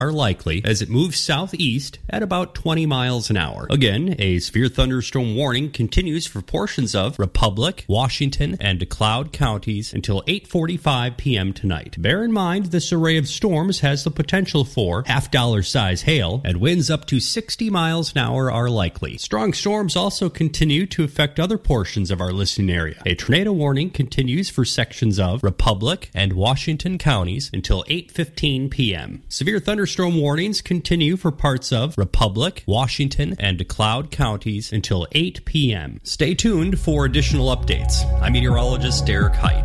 are likely as it moves southeast at about 20 miles an hour. Again, a severe thunderstorm warning continues for portions of Republic, Washington, and DeKalb counties until 8:45 p.m. tonight. Bear in mind, this array of storms has the potential for half-dollar size hail, and winds up to 60 miles an hour are likely. Strong storms also continue to affect other portions of our listening area. A tornado warning continues for sections of Republic and Washington counties until 8:15 p.m. Severe thunderstorm warnings continue for parts of Republic, Washington, and DeKalb counties until 8 p.m. Stay tuned for additional updates. I'm meteorologist Derek Height.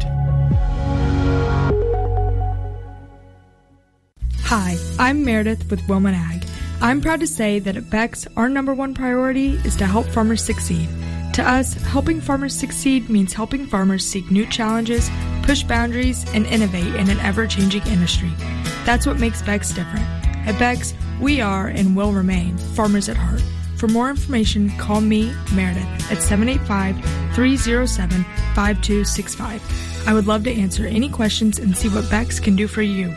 Hi, I'm Meredith with Wilman Ag. I'm proud to say that at Beck's, our number one priority is to help farmers succeed. To us, helping farmers succeed means helping farmers seek new challenges, push boundaries, and innovate in an ever-changing industry. That's what makes Beck's different. At Beck's, we are and will remain farmers at heart. For more information, call me, Meredith, at 785-307-5265. I would love to answer any questions and see what Beck's can do for you.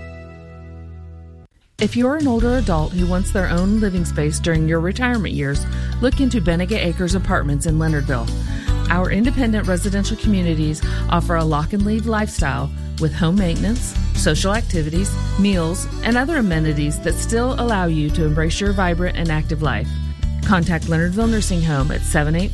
If you're an older adult who wants their own living space during your retirement years, look into Benega Acres Apartments in Leonardville. Our independent residential communities offer a lock-and-leave lifestyle with home maintenance, social activities, meals, and other amenities that still allow you to embrace your vibrant and active life. Contact Leonardville Nursing Home at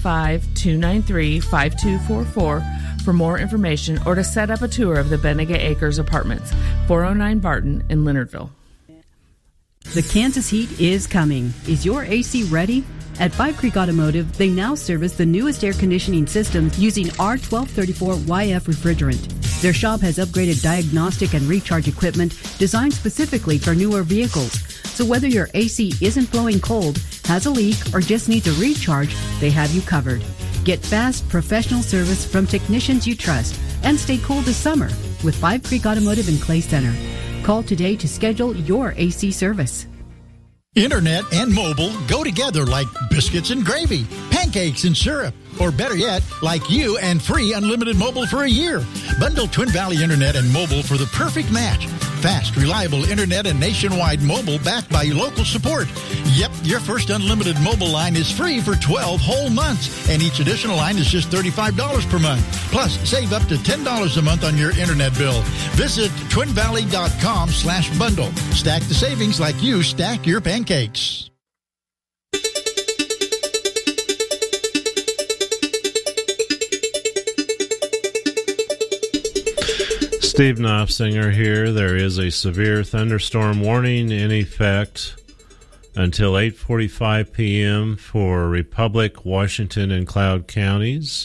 785-293-5244 for more information or to set up a tour of the Benega Acres Apartments, 409 Barton in Leonardville. The Kansas heat is coming. Is your AC ready? At Five Creek Automotive, they now service the newest air conditioning systems using R1234YF refrigerant. Their shop has upgraded diagnostic and recharge equipment designed specifically for newer vehicles. So whether your AC isn't blowing cold, has a leak, or just needs a recharge, they have you covered. Get fast, professional service from technicians you trust and stay cool this summer with Five Creek Automotive in Clay Center. Call today to schedule your AC service. Internet and mobile go together like biscuits and gravy, pancakes and syrup, or better yet, like you and free unlimited mobile for a year. Bundle Twin Valley Internet and mobile for the perfect match. Fast, reliable internet and nationwide mobile backed by local support. Yep, your first unlimited mobile line is free for 12 whole months, and each additional line is just $35 per month. Plus, save up to $10 a month on your internet bill. Visit twinvalley.com/bundle. Stack the savings like you stack your pancakes. Steve Knopfsinger here. There is a severe thunderstorm warning in effect until 8:45 p.m. for Republic, Washington, and Cloud counties.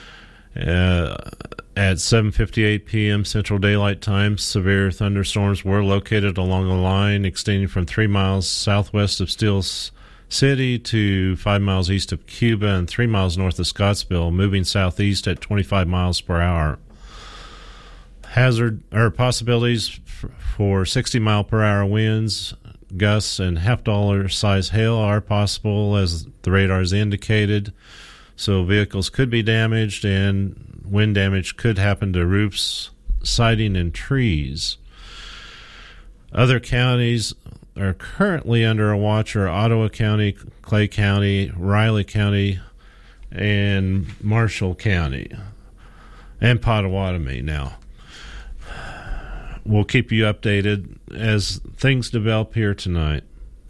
At 7:58 p.m. Central Daylight Time, severe thunderstorms were located along a line extending from 3 miles southwest of Steel City to 5 miles east of Cuba and 3 miles north of Scottsville, moving southeast at 25 miles per hour. Hazard or possibilities for 60-mile-per-hour winds, gusts, and half-dollar size hail are possible, as the radar has indicated. So vehicles could be damaged, and wind damage could happen to roofs, siding, and trees. Other counties are currently under a watch are Ottawa County, Clay County, Riley County, and Marshall County, and Potawatomi now. We'll keep you updated as things develop here tonight.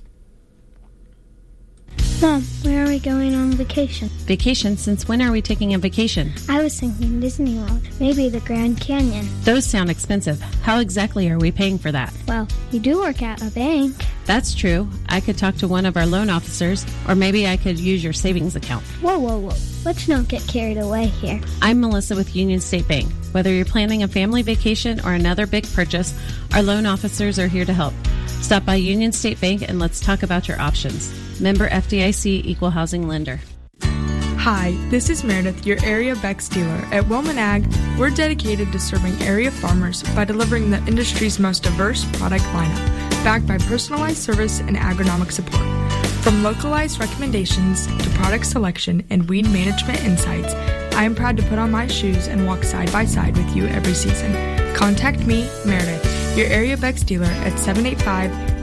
Mom, where are we going on vacation? Vacation? Since when are we taking a vacation? I was thinking Disney World, maybe the Grand Canyon. Those sound expensive. How exactly are we paying for that? Well, you do work at a bank. That's true. I could talk to one of our loan officers, or maybe I could use your savings account. Whoa. Let's not get carried away here. I'm Melissa with Union State Bank. Whether you're planning a family vacation or another big purchase, our loan officers are here to help. Stop by Union State Bank and let's talk about your options. Member FDIC, Equal Housing Lender. Hi, this is Meredith, your area Beck's dealer. At Wilman Ag, we're dedicated to serving area farmers by delivering the industry's most diverse product lineup, backed by personalized service and agronomic support. From localized recommendations to product selection and weed management insights, I am proud to put on my shoes and walk side by side with you every season. Contact me, Meredith, your area Beck's dealer at